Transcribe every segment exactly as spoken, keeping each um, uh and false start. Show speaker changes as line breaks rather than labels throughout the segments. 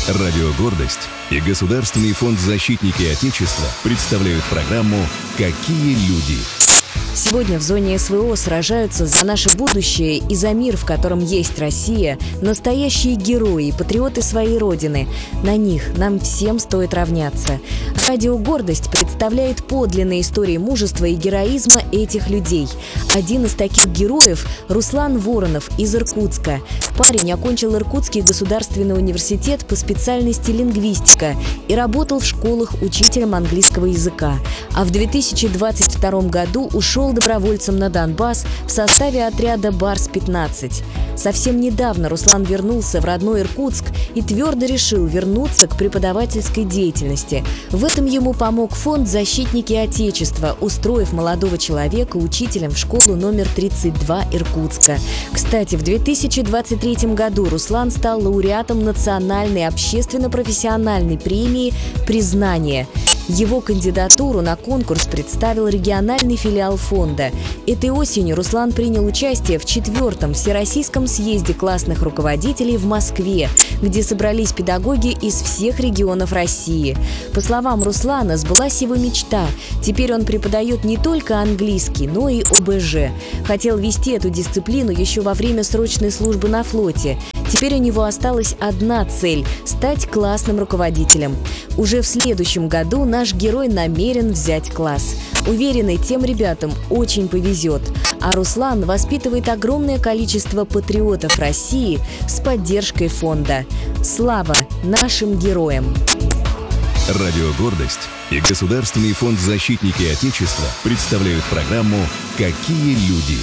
Радио «Гордость» и Государственный фонд «Защитники Отечества» представляют программу «Какие люди?».
Сегодня в зоне СВО сражаются за наше будущее и за мир, в котором есть Россия, настоящие герои, патриоты своей Родины. На них нам всем стоит равняться. Радио «Гордость» представляет подлинные истории мужества и героизма этих людей. Один из таких героев – Руслан Воронов из Иркутска. Парень окончил Иркутский государственный университет по специальности лингвистика и работал в школах учителем английского языка. А в две тысячи двадцать втором году ушел добровольцем на Донбасс в составе отряда Барс пятнадцать. Совсем недавно Руслан вернулся в родной Иркутск и твердо решил вернуться к преподавательской деятельности. В этом ему помог фонд «Защитники Отечества», устроив молодого человека учителем в школу номер тридцать два Иркутска. Кстати, в две тысячи двадцать третьем году Руслан стал лауреатом национальной общественно-профессиональной премии «Признание». Его кандидатуру на конкурс представил региональный филиал фонда. Этой осенью Руслан принял участие в четвертом Всероссийском съезде классных руководителей в Москве, где собрались педагоги из всех регионов России. По словам Руслана, сбылась его мечта. Теперь он преподает не только английский, но и о бэ жэ. Хотел вести эту дисциплину еще во время срочной службы на флоте. Теперь у него осталась одна цель – стать классным руководителем. Уже в следующем году наш герой намерен взять класс. Уверенный, тем ребятам очень повезет. А Руслан воспитывает огромное количество патриотов России с поддержкой фонда. Слава нашим героям!
Радио «Гордость» и Государственный фонд «Защитники Отечества» представляют программу «Какие люди?».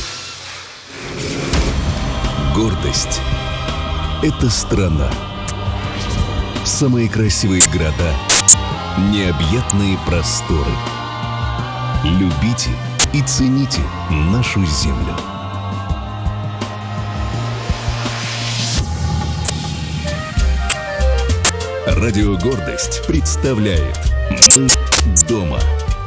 Гордость – это страна. Самые красивые города, необъятные просторы. Любите и цените нашу землю. Радио «Гордость» представляет «Мы дома».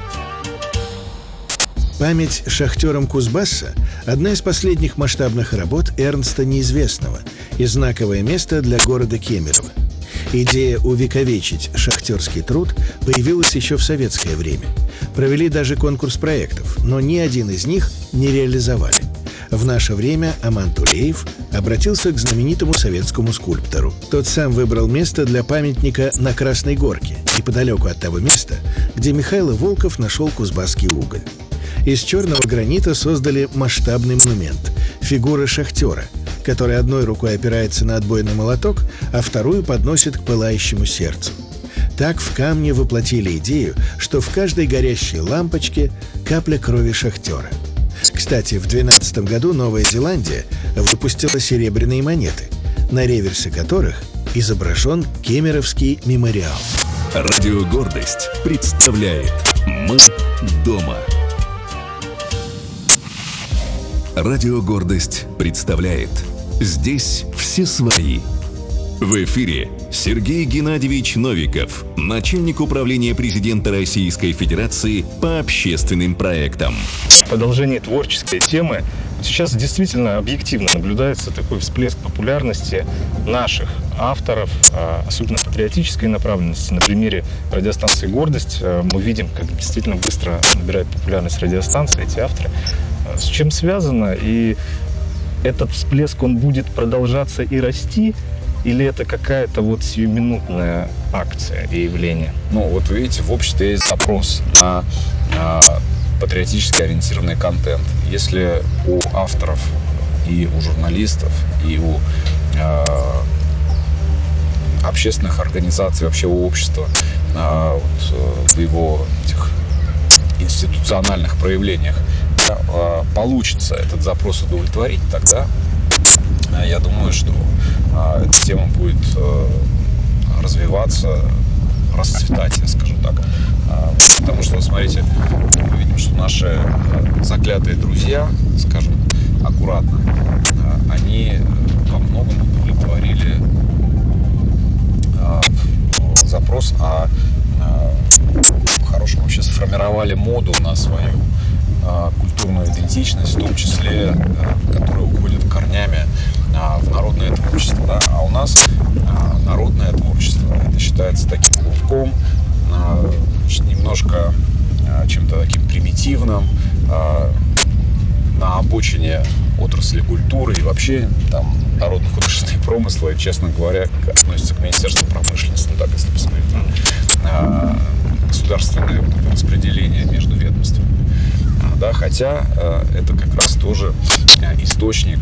Память шахтерам Кузбасса – одна из последних масштабных работ Эрнста Неизвестного и знаковое место для города Кемерово. Идея увековечить шахтерский труд появилась еще в советское время. Провели даже конкурс проектов, но ни один из них не реализовали. В наше время Аман Тулеев обратился к знаменитому советскому скульптору. Тот сам выбрал место для памятника на Красной Горке, неподалеку от того места, где Михаил Волков нашел кузбасский уголь. Из черного гранита создали масштабный монумент – фигура шахтера, который одной рукой опирается на отбойный молоток, а вторую подносит к пылающему сердцу. Так в камне воплотили идею, что в каждой горящей лампочке капля крови шахтера. Кстати, в две тысячи двенадцатом году Новая Зеландия выпустила серебряные монеты, на реверсе которых изображен Кемеровский мемориал.
Радио «Гордость» представляет «Мы дома». Радио «Гордость» представляет «Здесь все свои». В эфире Сергей Геннадьевич Новиков, начальник управления президента Российской Федерации по общественным проектам.
В продолжении творческой темы сейчас действительно объективно наблюдается такой всплеск популярности наших авторов, особенно патриотической направленности. На примере радиостанции «Гордость» мы видим, как действительно быстро набирает популярность радиостанции, эти авторы. С чем связано? И этот всплеск, он будет продолжаться и расти? Или это какая-то вот сиюминутная акция и явление?
Ну, вот вы видите, в обществе есть запрос на, на патриотически ориентированный контент. Если у авторов и у журналистов, и у э, общественных организаций, вообще у общества, э, вот, в его этих институциональных проявлениях э, получится этот запрос удовлетворить, тогда э, я думаю, что э, эта тема будет э, развиваться, расцветать, я скажу так. Э, потому что, вот смотрите, мы видим, что наши заклятые друзья, скажем аккуратно, э, они во многом удовлетворили э, запрос, а э, хорошем вообще сформировали моду на свою э, культурную идентичность, в том числе, э, которая уходит корнями э, в народное творчество. Да? А у нас э, народное творчество считается таким клубком, немножко чем-то таким примитивным, на обочине отрасли культуры и вообще там народно-художественные промыслы, честно говоря, относятся к Министерству промышленности, ну, так если посмотреть на государственное распределение между ведомствами. Да, хотя это как раз тоже источник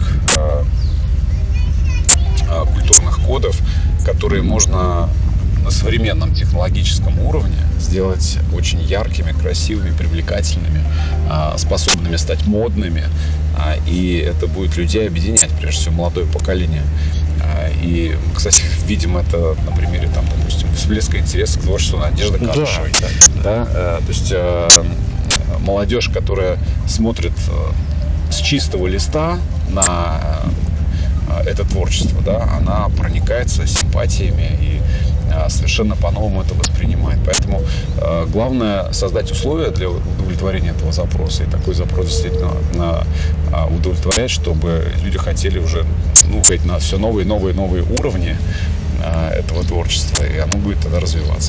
культурных кодов, которые можно на современном технологическом уровне сделать очень яркими, красивыми, привлекательными, способными стать модными. И это будет людей объединять, прежде всего, молодое поколение. И, кстати, видим это на примере, там, допустим, всплеска интереса к творчеству Надежды Кадышевой. Да, да. Да? То есть молодежь, которая смотрит с чистого листа на это творчество, да, она проникается симпатиями и совершенно по-новому это воспринимает. Поэтому э, главное создать условия для удовлетворения этого запроса. И такой запрос действительно на, на, удовлетворять, чтобы люди хотели уже, ну, ходить на все новые, новые, новые уровни э, этого творчества, и оно будет тогда развиваться.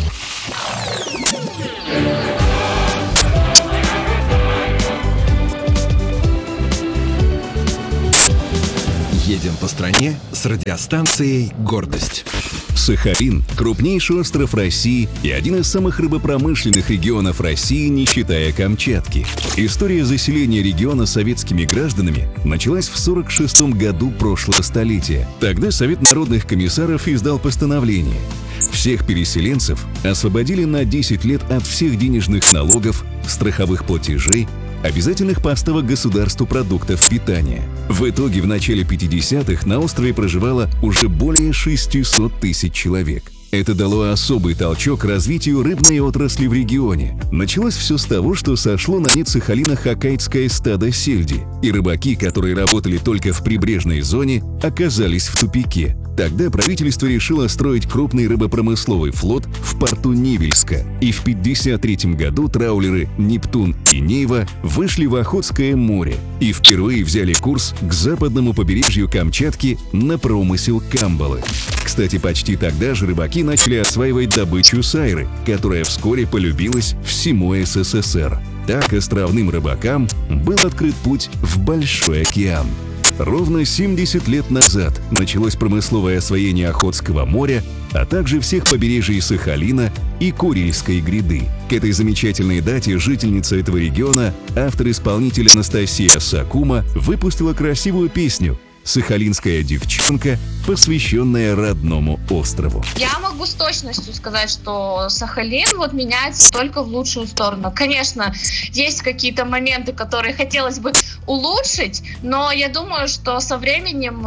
Едем по стране с радиостанцией «Гордость». Сахалин – крупнейший остров России и один из самых рыбопромышленных регионов России, не считая Камчатки. История заселения региона советскими гражданами началась в сорок шестом году прошлого столетия. Тогда Совет народных комиссаров издал постановление. Всех переселенцев освободили на десять лет от всех денежных налогов, страховых платежей, обязательных поставок государству продуктов питания. В итоге в начале пятидесятых на острове проживало уже более шестисот тысяч человек. Это дало особый толчок развитию рыбной отрасли в регионе. Началось все с того, что сошло на нет Сахалина хоккайдское стадо сельди, и рыбаки, которые работали только в прибрежной зоне, оказались в тупике. Тогда правительство решило строить крупный рыбопромысловый флот в порту Невельска, и в пятьдесят третьем году траулеры «Нептун» и «Нейва» вышли в Охотское море и впервые взяли курс к западному побережью Камчатки на промысел камбалы. Кстати, почти тогда же рыбаки начали осваивать добычу сайры, которая вскоре полюбилась всему эс эс эс эр. Так островным рыбакам был открыт путь в Большой океан. Ровно семьдесят лет назад началось промысловое освоение Охотского моря, а также всех побережий Сахалина и Курильской гряды. К этой замечательной дате жительница этого региона, автор-исполнитель Анастасия Сакума, выпустила красивую песню «Сахалинская девчонка», посвященная родному острову.
Я могу с точностью сказать, что Сахалин вот меняется только в лучшую сторону. Конечно, есть какие-то моменты, которые хотелось бы улучшить, но я думаю, что со временем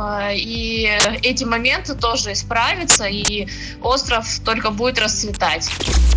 и эти моменты тоже исправятся, и остров только будет расцветать.